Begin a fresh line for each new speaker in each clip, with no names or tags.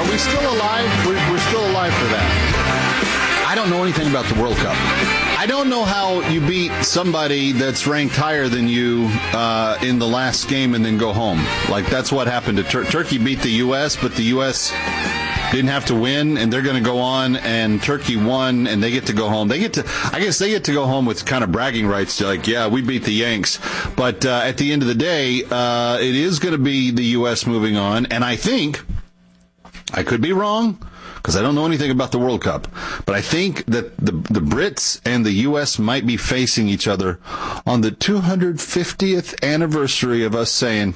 we still alive? We're still alive for that. I don't know anything about the World Cup. I don't know how you beat somebody that's ranked higher than you in the last game and then go home. Like, that's what happened to Turkey beat the U.S., but the U.S. didn't have to win, and they're going to go on, and Turkey won, and they get to go home. I guess they get to go home with kind of bragging rights, like, yeah, we beat the Yanks. But at the end of the day, it is going to be the U.S. moving on, and I think, I could be wrong, because I don't know anything about the World Cup, but I think that the Brits and the U.S. might be facing each other on the 250th anniversary of us saying,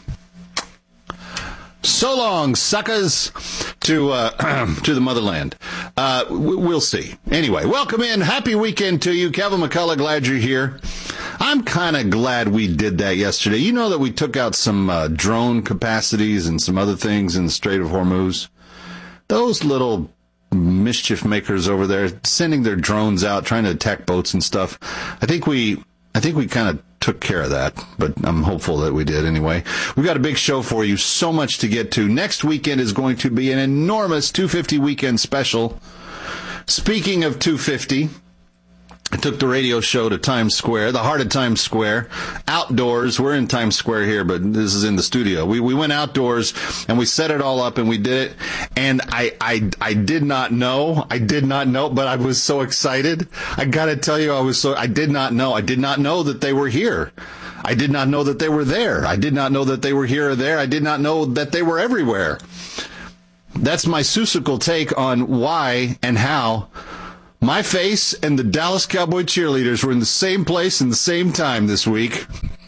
so long, suckers, to the motherland. We'll see. Anyway, welcome in. Happy weekend to you. Kevin McCullough, glad you're here. I'm kind of glad we did that yesterday. You know that we took out some drone capacities and some other things in the Strait of Hormuz. Those little mischief makers over there sending their drones out, trying to attack boats and stuff. I think we kind of took care of that, but I'm hopeful that we did anyway. We've got a big show for you, so much to get to. Next weekend is going to be an enormous 250 weekend special. Speaking of 250, I took the radio show to Times Square, the heart of Times Square, outdoors. We're in Times Square here, but this is in the studio. We went outdoors, and we set it all up, and we did it. And I did not know, but I was so excited. I got to tell you, I did not know that they were here. I did not know that they were there. I did not know that they were here or there. I did not know that they were everywhere. That's my Seussical take on why and how my face and the Dallas Cowboy cheerleaders were in the same place in the same time this week.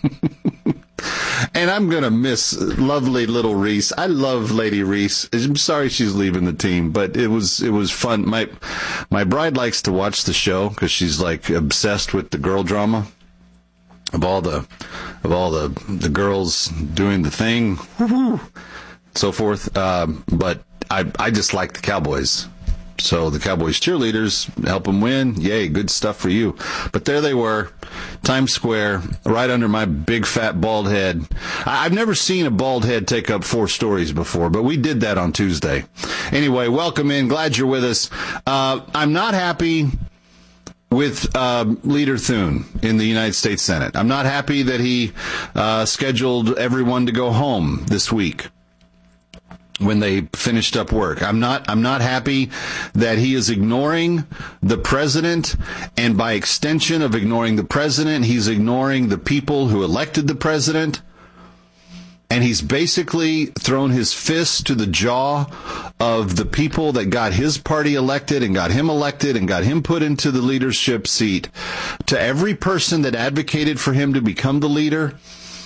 And I'm going to miss lovely little Reese. I love Lady Reese. I'm sorry she's leaving the team, but it was fun. My bride likes to watch the show because she's like obsessed with the girl drama of all the girls doing the thing, so forth. But I just like the Cowboys. So the Cowboys cheerleaders help them win. Yay, good stuff for you. But there they were, Times Square, right under my big fat bald head. I've never seen a bald head take up 4 stories before, but we did that on Tuesday. Anyway, welcome in. Glad you're with us. I'm not happy with Leader Thune in the United States Senate. I'm not happy that he scheduled everyone to go home this week when they finished up work. I'm not happy that he is ignoring the president, and by extension of ignoring the president, he's ignoring the people who elected the president. And he's basically thrown his fist to the jaw of the people that got his party elected and got him put into the leadership seat. To every person that advocated for him to become the leader,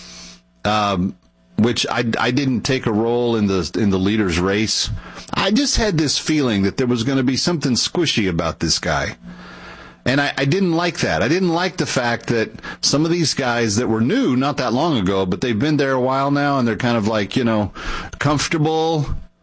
which I didn't take a role in the leader's race. I just had this feeling that there was going to be something squishy about this guy. And I didn't like that. I didn't like the fact that some of these guys that were new not that long ago, but they've been there a while now, and they're kind of like, comfortable.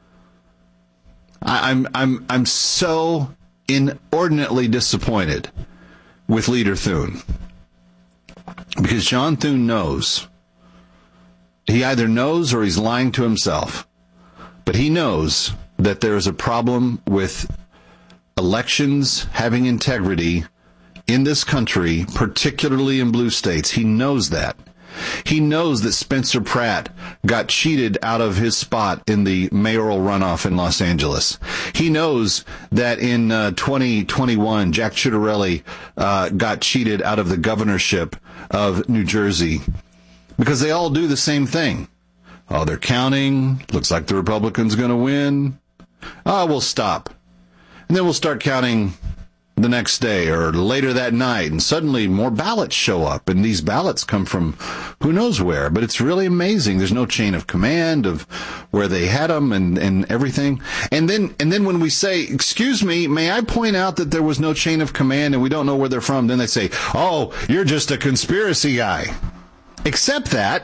I'm so inordinately disappointed with Leader Thune. Because John Thune knows. He either knows or he's lying to himself. But he knows that there is a problem with elections having integrity in this country, particularly in blue states. He knows that. He knows that Spencer Pratt got cheated out of his spot in the mayoral runoff in Los Angeles. He knows that in 2021, Jack Ciattarelli got cheated out of the governorship of New Jersey. Because they all do the same thing. Oh, they're counting. Looks like the Republican's going to win. Oh, we'll stop. And then we'll start counting the next day or later that night. And suddenly more ballots show up. And these ballots come from who knows where. But it's really amazing. There's no chain of command of where they had them and everything. And then when we say, excuse me, may I point out that there was no chain of command and we don't know where they're from? Then they say, oh, you're just a conspiracy guy. Except that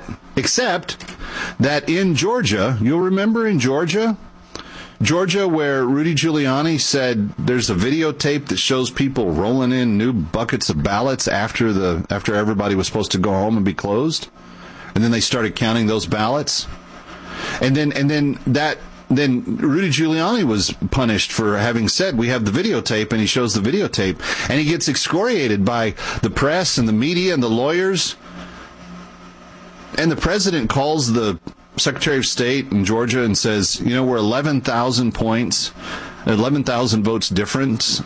in Georgia, you'll remember in Georgia, where Rudy Giuliani said there's a videotape that shows people rolling in new buckets of ballots after everybody was supposed to go home and be closed, and then they started counting those ballots, and then that then Rudy Giuliani was punished for having said, we have the videotape, and he shows the videotape, and he gets excoriated by the press and the media and the lawyers. And the president calls the Secretary of State in Georgia and says, we're 11,000 points, 11,000 votes difference.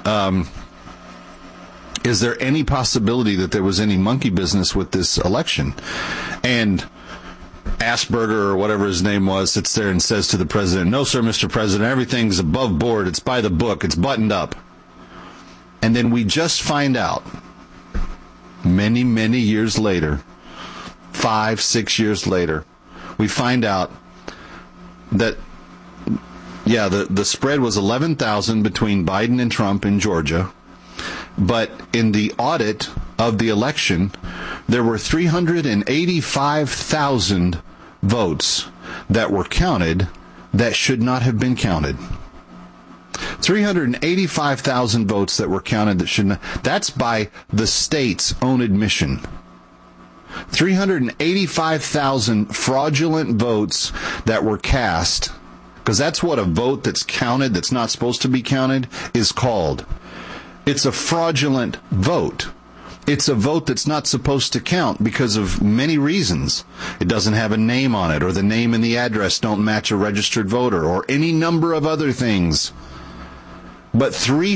Is there any possibility that there was any monkey business with this election? And Asperger, or whatever his name was, sits there and says to the president, no, sir, Mr. President, everything's above board. It's by the book. It's buttoned up. And then we just find out many, many years later, 5-6 years later, we find out that, the spread was 11,000 between Biden and Trump in Georgia. But in the audit of the election, there were 385,000 votes that were counted that should not have been counted. 385,000 votes that were counted that should not. That's by the state's own admission. 385,000 fraudulent votes that were cast, because that's what a vote that's counted that's not supposed to be counted is called. It's a fraudulent vote. It's a vote that's not supposed to count because of many reasons. It doesn't have a name on it, or the name and the address don't match a registered voter, or any number of other things. But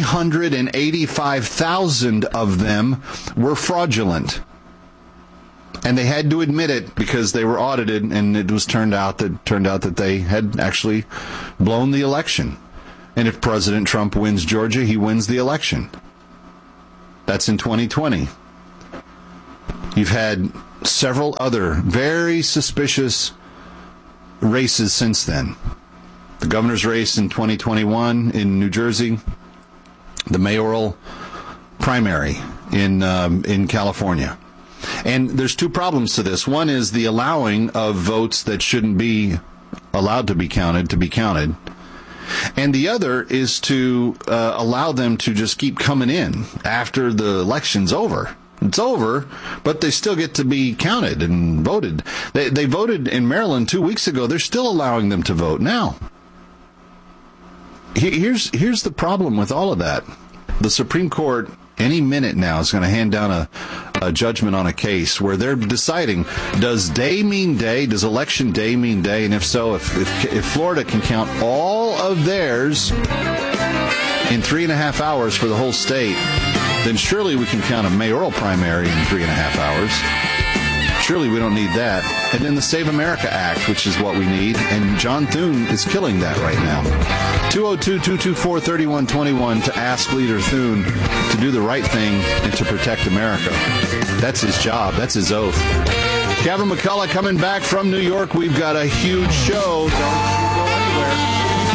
385,000 of them were fraudulent. And they had to admit it because they were audited, and it was turned out that they had actually blown the election. And if President Trump wins Georgia, he wins the election. That's in 2020. You've had several other very suspicious races since then. The governor's race in 2021 in New Jersey, the mayoral primary in California. And there's two problems to this. One is the allowing of votes that shouldn't be allowed to be counted. And the other is to allow them to just keep coming in after the election's over. It's over, but they still get to be counted and voted. They voted in Maryland 2 weeks ago. They're still allowing them to vote now. Here's the problem with all of that. The Supreme Court any minute now is going to hand down a judgment on a case where they're deciding, does day mean day? Does election day mean day? And if so, if Florida can count all of theirs in 3.5 hours for the whole state, then surely we can count a mayoral primary in 3.5 hours. Surely we don't need that. And then the Save America Act, which is what we need, and John Thune is killing that right now. 202-224-3121 to ask Leader Thune to do the right thing and to protect America. That's his job. That's his oath. Kevin McCullough coming back from New York. We've got a huge show. Don't go anywhere.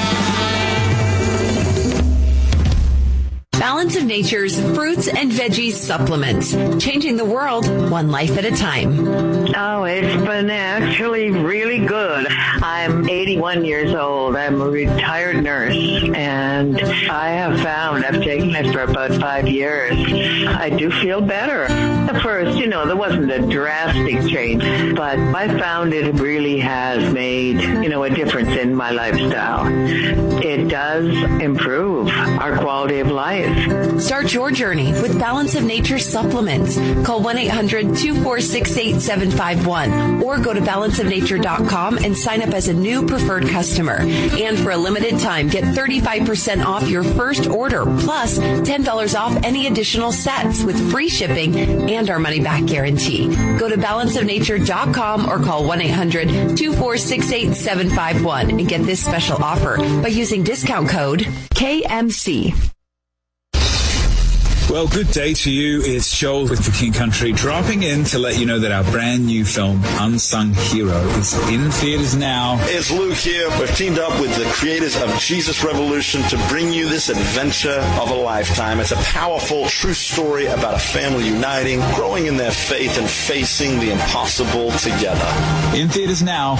Balance of Nature's fruits and veggies supplements, changing the world one life at a time.
Oh, it's been actually really good. I'm 81 years old. I'm a retired nurse, and I have found, I've taken it for about 5 years, I do feel better. At first, there wasn't a drastic change, but I found it really has made, a difference in my lifestyle. It does improve our quality of life.
Start your journey with Balance of Nature supplements. Call 1-800-246-8751 or go to balanceofnature.com and sign up as a new preferred customer. And for a limited time, get 35% off your first order, plus $10 off any additional sets with free shipping and our money-back guarantee. Go to balanceofnature.com or call 1-800-246-8751 and get this special offer by using discount code KMC.
Well, good day to you. It's Joel with The King Country dropping in to let you know that our brand new film, Unsung Hero, is in theaters now.
It's Luke here. We've teamed up with the creators of Jesus Revolution to bring you this adventure of a lifetime. It's a powerful, true story about a family uniting, growing in their faith, and facing the impossible together.
In theaters now,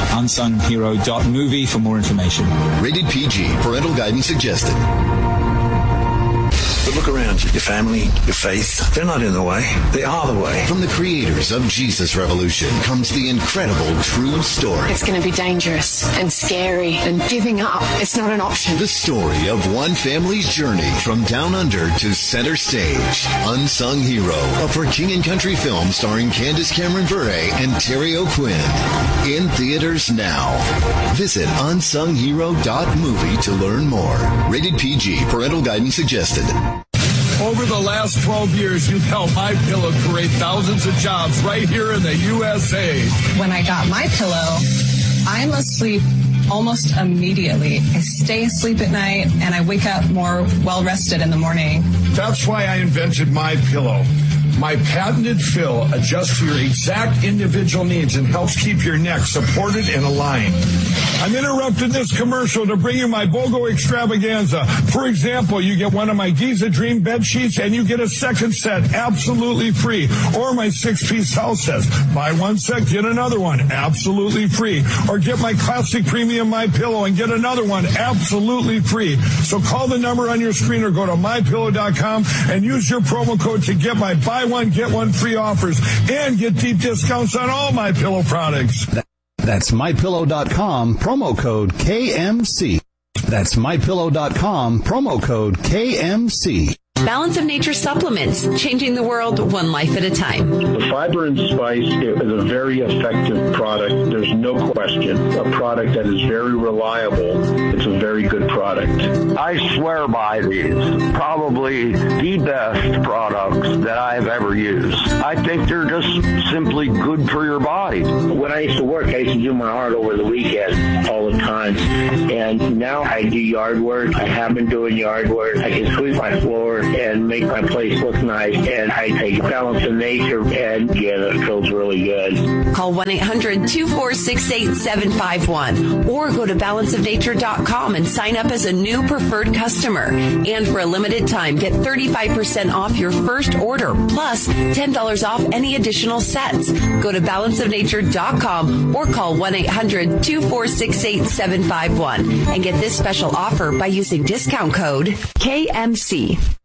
unsунghero.movie for more information.
Rated PG. Parental guidance suggested.
The
look around you. Your family, your faith, they're not in the way. They are the way.
From the creators of Jesus Revolution comes the incredible true story.
It's going to be dangerous and scary, and giving up, it's not an option.
The story of one family's journey from down under to center stage. Unsung Hero, a For King and Country film starring Candace Cameron Bure and Terry O'Quinn. In theaters now. Visit unsunghero.movie to learn more. Rated PG. Parental guidance suggested.
Over the last 12 years, you've helped MyPillow create thousands of jobs right here in the USA.
When I got MyPillow, I'm asleep almost immediately. I stay asleep at night, and I wake up more well-rested in the morning.
That's why I invented MyPillow. My patented fill adjusts for your exact individual needs and helps keep your neck supported and aligned. I'm interrupting this commercial to bring you my BOGO extravaganza. For example, you get one of my Giza Dream bed sheets and you get a second set absolutely free. Or my 6-piece house sets. Buy one set, get another one absolutely free. Or get my classic premium MyPillow and get another one absolutely free. So call the number on your screen or go to MyPillow.com and use your promo code to get my buy one, get one free offers and get deep discounts on all MyPillow products.
That's MyPillow.com, promo code KMC. That's MyPillow.com, promo code KMC.
Balance of Nature supplements, changing the world one life at a time.
The Fiber and Spice is a very effective product. There's no question. A product that is very reliable. It's a very good product.
I swear by these. Probably the best products that I've ever used. I think they're just simply good for your body.
When I used to work, I used to do my art over the weekend all the time. And now I do yard work. I have been doing yard work. I can sweep my floor and make my place look nice. And I take Balance of Nature, and it feels really good.
Call 1-800-246-8751 or go to balanceofnature.com and sign up as a new preferred customer. And for a limited time, get 35% off your first order, plus $10 off any additional sets. Go to balanceofnature.com or call 1-800-246-8751 and get this special offer by using discount code KMC.